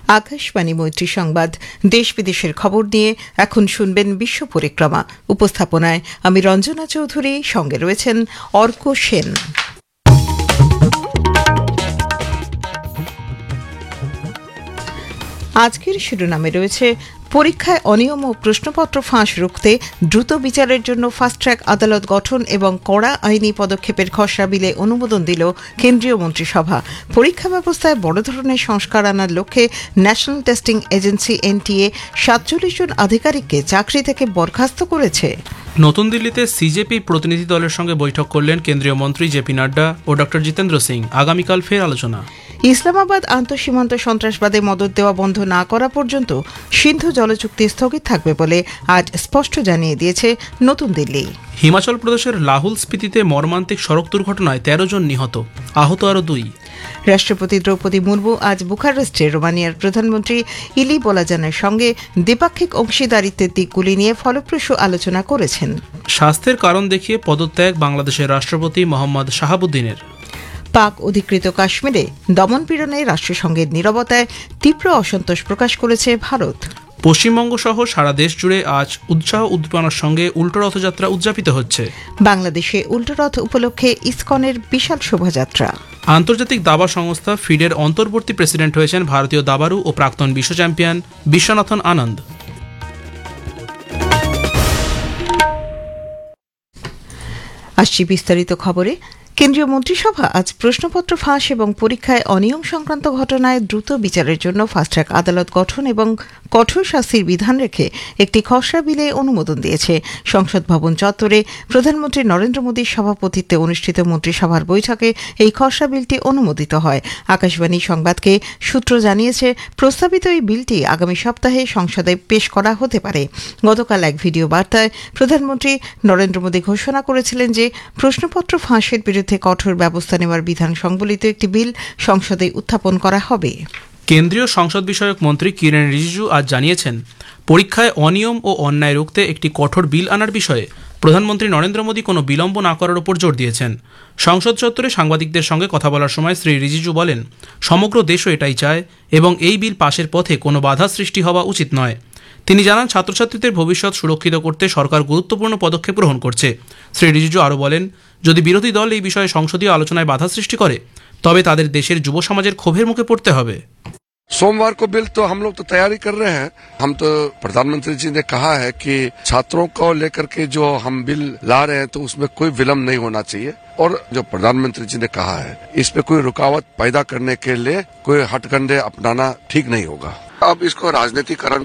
আকাশবাণী মৈত্রী সংবাদ, দেশ বিদেশের খবর নিয়ে এখন শুনবেন বিশ্ব পরিক্রমা। উপস্থাপনায় আমি রঞ্জনা চৌধুরী, সঙ্গে রয়েছেন অর্ক সেন। আজকের শিরোনামে রয়েছে পরীক্ষায় অনিয়ম ও প্রশ্নপত্র ফাঁস রুখতে দ্রুত বিচারের জন্য ফাস্ট ট্র্যাক আদালত গঠন এবং কড়া আইনি পদক্ষেপের খসড়া বিলে অনুমোদন দিল কেন্দ্রীয় মন্ত্রিসভা। পরীক্ষা ব্যবস্থায় বড় ধরনের সংস্কার আনার লক্ষ্যে ন্যাশনাল টেস্টিং এজেন্সি NTA 47 জন আধিকারিককে চাকরি থেকে বরখাস্ত করেছে। নতুন দিল্লিতে সিজেপি প্রতিনিধি দলের সঙ্গে বৈঠক করলেন কেন্দ্রীয় মন্ত্রী জেপি নাড্ডা ও ডক্টর জিতেন্দ্র সিং। আগামীকাল ফের আলোচনা। ইসলামাবাদ আন্তঃসীমান্ত সন্ত্রাসবাদে মদদ দেওয়া বন্ধ না করা পর্যন্ত সিন্ধু জলচুক্তি স্থগিত থাকবে বলে আজ স্পষ্ট জানিয়ে দিয়েছে নতুন দিল্লি। হিমাচল প্রদেশের লাহুল স্পিতিতে মর্মান্তিক সড়ক দুর্ঘটনায় 13 জন নিহত, আহত আরও 2। রাষ্ট্রপতি দ্রৌপদী মুর্মু আজ বুখারেস্টে রোমানিয়ার প্রধানমন্ত্রী ইলি বোলাজানের সঙ্গে দ্বিপাক্ষিক অংশীদারিত্বের দিকগুলি নিয়ে ফলপ্রসূ আলোচনা করেছেন। স্বাস্থ্যের কারণ দেখিয়ে পদত্যাগ বাংলাদেশের রাষ্ট্রপতি মোহাম্মদ শাহাবুদ্দিনের। পাক অধিকৃত কাশ্মীরে দমনপীড়নে রাষ্ট্রসংঘের নীরবতায় তীব্র অসন্তোষ প্রকাশ করেছে ভারত। পশ্চিমবঙ্গ সহ সারা দেশ জুড়ে আজ উৎসাহ উদ্দীপনার সঙ্গে উল্টো রথযাত্রা উদযাপিত হচ্ছে। বাংলাদেশে উল্টো রথ উপলক্ষে ইসকনের বিশাল শোভাযাত্রা। আন্তর্জাতিক দাবা সংস্থা ফিডের অন্তর্বর্তী প্রেসিডেন্ট হয়েছেন ভারতীয় দাবাড়ু ও প্রাক্তন বিশ্ব চ্যাম্পিয়ন বিশ্বনাথন আনন্দ। আসছি বিস্তারিত খবরে। কেন্দ্রীয় মন্ত্রিসভা আজ প্রশ্নপত্র ফাঁস এবং পরীক্ষায় অনিয়ম সংক্রান্ত ঘটনায় দ্রুত বিচারের জন্য ফাস্ট ট্র্যাক আদালত গঠন এবং কঠোর শাস্তির বিধান রেখে একটি খসড়া বিলে অনুমোদন দিয়েছে। সংসদ ভবন চত্বরে প্রধানমন্ত্রী নরেন্দ্র মোদীর সভাপতিত্বে অনুষ্ঠিত মন্ত্রিসভার বৈঠকে এই খসড়া বিলটি অনুমোদিত হয়। আকাশবাণী সংবাদকে সূত্র জানিয়েছে, প্রস্তাবিত এই বিলটি আগামী সপ্তাহে সংসদে পেশ করা হতে পারে। গতকাল এক ভিডিও বার্তায় প্রধানমন্ত্রী নরেন্দ্র মোদী ঘোষণা করেছিলেন যে প্রশ্নপত্র ফাঁসের বিরুদ্ধে কঠোর ব্যবস্থা নেওয়ার বিধান সংবলিত একটি বিল সংসদে উত্থাপন করা হবে। কেন্দ্রীয় সংসদ বিষয়ক মন্ত্রী কিরেন রিজিজু আজ জানিয়েছেন, পরীক্ষায় অনিয়ম ও অন্যায় রুখতে একটি কঠোর বিল আনার বিষয়ে প্রধানমন্ত্রী নরেন্দ্র মোদী কোনো বিলম্ব না করার উপর জোর দিয়েছেন। সংসদ চত্বরে সাংবাদিকদের সঙ্গে কথা বলার সময় শ্রী রিজিজু বলেন, সমগ্র দেশও এটাই চায় এবং এই বিল পাশের পথে কোনো বাধা সৃষ্টি হওয়া উচিত নয়। তিনি জানান, ছাত্রছাত্রীদের ভবিষ্যৎ সুরক্ষিত করতে সরকার গুরুত্বপূর্ণ পদক্ষেপ গ্রহণ করছে। শ্রী রিজিজু আরও বলেন, যদি বিরোধী দল এই বিষয়ে সংসদীয় আলোচনায় বাধা সৃষ্টি করে তবে তাদের দেশের যুব সমাজের ক্ষোভের মুখে পড়তে হবে। सोमवार को बिल तो हम लोग तो तैयारी कर रहे हैं। हम तो प्रधानमंत्री जी ने कहा है कि छात्रों को लेकर के जो हम बिल ला रहे हैं तो उसमें कोई विलम्ब नहीं होना चाहिए और जो प्रधानमंत्री जी ने कहा है इस पे कोई रुकावट पैदा करने के लिए कोई हथकंडे अपनाना ठीक नहीं होगा। अब इसको राजनीतिकरण